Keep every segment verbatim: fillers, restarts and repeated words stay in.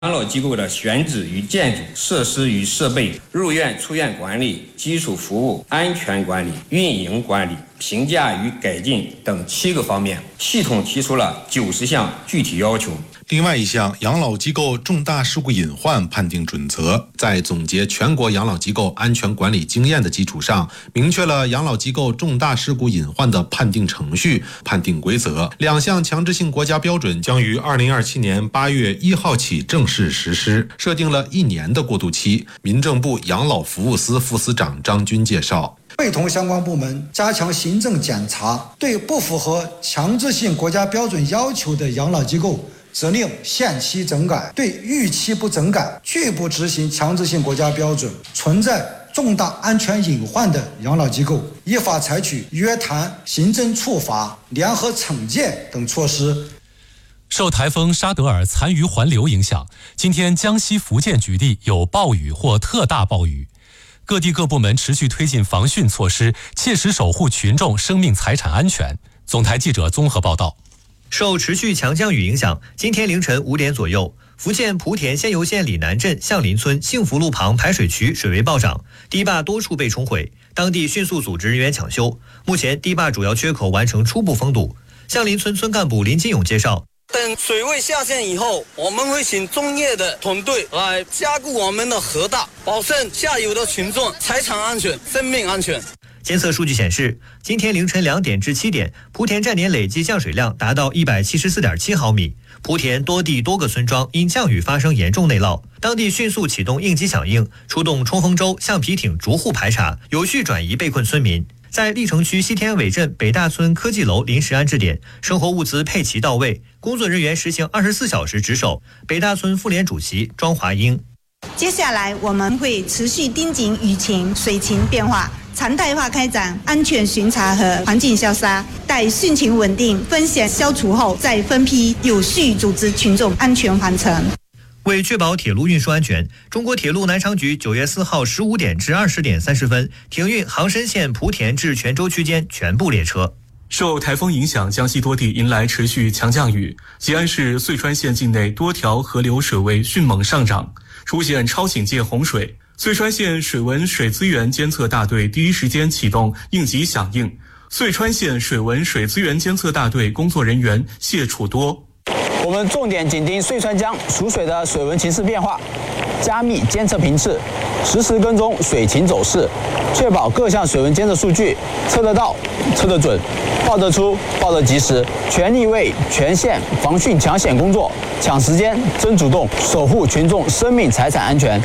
养老机构的选址与建筑、设施与设备、入院出院管理、基础服务、安全管理、运营管理、评价与改进等七个方面，系统提出了九十项具体要求。 另外一项养老机构重大事故隐患判定准则，在总结全国养老机构安全管理经验的基础上，明确了养老机构重大事故隐患的判定程序、判定规则。两项强制性国家标准将于二零二七年八月一号起正式实施，设定了一年的过渡期。民政部养老服务司副司长张军介绍， 会同相关部门加强行政检查，对不符合强制性国家标准要求的养老机构，责令限期整改；对逾期不整改、拒不执行强制性国家标准、存在重大安全隐患的养老机构，依法采取约谈、行政处罚、联合惩戒等措施。 受台风沙德尔残余环流影响，今天江西、福建局地有暴雨或特大暴雨。各地各部门持续推进防汛措施，切实守护群众生命财产安全。总台记者综合报道。 受持续强降雨影响，今天凌晨五点左右，福建莆田仙游县里南镇向林村幸福路旁排水渠水位暴涨，堤坝多处被冲毁，当地迅速组织人员抢修。目前堤坝主要缺口完成初步封堵。向林村村干部林金勇介绍， 等水位下降以后，我们会请专业的团队来加固我们的河道，保证下游的群众财产安全、生命安全。 监测数据显示，今天凌晨两点至七点，莆田站年累计降水量达到一百七十四点七毫米。莆田多地多个村庄因降雨发生严重内涝，当地迅速启动应急响应，出动冲锋舟、橡皮艇逐户排查，有序转移被困村民。在历城区西天尾镇北大村科技楼临时安置点，生活物资配齐到位，工作人员实行二十四小时值守。北大村妇联主席庄华英， 接下来我们会持续盯紧雨情、水情变化，常态化开展安全巡查和环境消杀，待汛情稳定、风险消除后，再分批有序组织群众安全返程。 为确保铁路运输安全，中国铁路南昌局九月四号十五点至二十点三十分停运杭深线莆田至泉州区间全部列车。 受台风影响，江西多地迎来持续强降雨，吉安市遂川县境内多条河流水位迅猛上涨，出现超警戒洪水。遂川县水文水资源监测大队第一时间启动应急响应，遂川县水文水资源监测大队工作人员谢楚多。 我们重点紧盯遂川江属水的水文情势变化，加密监测频次，实时跟踪水情走势，确保各项水文监测数据测得到、测得准、报得出、报得及时，全力为全县防汛抢险工作抢时间、争主动，守护群众生命财产安全。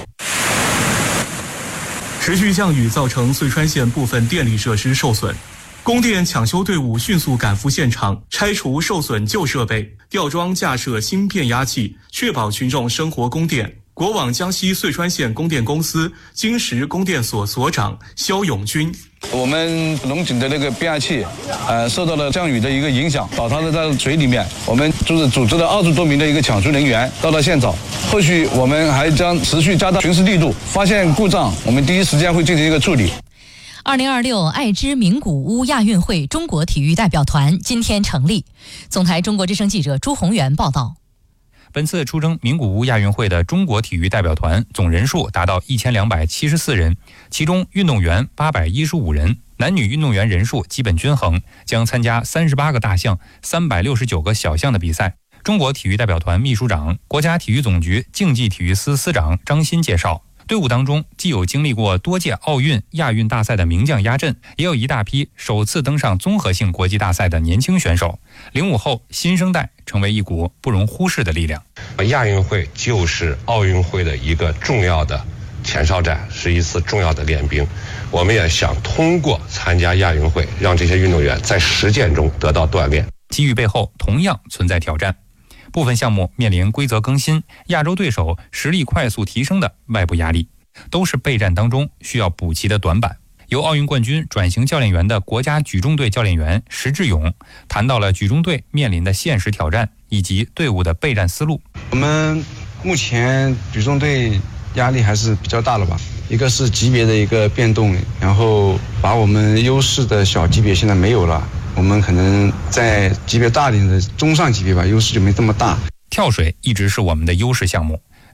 持续降雨造成遂川县部分电力设施受损，供电抢修队伍迅速赶赴现场，拆除受损旧设备，吊装架设新变压器，确保群众生活供电。国网江西遂川县供电公司金石供电所所长肖永军， 我们龙井的那个变压器，呃，受到了降雨的一个影响，倒塌在水里面。我们就是组织了二十多名的一个抢修人员到了现场，后续我们还将持续加大巡视力度，发现故障，我们第一时间会进行一个处理。 二零二六爱知名古屋亚运会中国体育代表团今天成立。总台中国之声记者朱宏元报道。 本次出征名古屋亚运会的中国体育代表团总人数达到一千两百七十四人，其中运动员八百一十五人，男女运动员人数基本均衡，将参加三十八个大项、三百六十九个小项的比赛。中国体育代表团秘书长、国家体育总局竞技体育司司长张欣介绍，队伍当中既有经历过多届奥运、亚运大赛的名将压阵，也有一大批首次登上综合性国际大赛的年轻选手。零五后新生代成为一股不容忽视的力量。 亚运会就是奥运会的一个重要的前哨战，是一次重要的练兵。我们也想通过参加亚运会，让这些运动员在实践中得到锻炼。 机遇背后同样存在挑战。部分项目面临规则更新、亚洲对手实力快速提升的外部压力，都是备战当中需要补齐的短板。由奥运冠军转型教练员的国家举重队教练员石志勇谈到了举重队面临的现实挑战以及队伍的备战思路。 我们目前举重队压力还是比较大的吧，一个是级别的一个变动，然后把我们优势的小级别现在没有了，我们可能在级别大点的中上级别吧，优势就没这么大。 跳水一直是我们的优势项目，